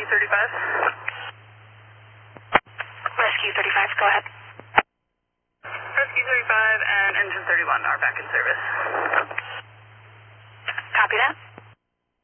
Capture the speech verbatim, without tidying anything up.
Rescue thirty-five. Rescue thirty-five, go ahead. Rescue thirty-five and Engine thirty-one are back in service. Copy that.